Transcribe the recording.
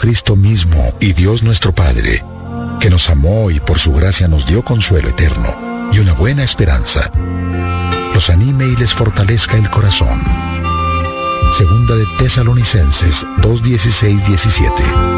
Jesucristo mismo y Dios nuestro Padre, que nos amó y por su gracia nos dio consuelo eterno y una buena esperanza, los anime y les fortalezca el corazón. Segunda de Tesalonicenses 2:16-17.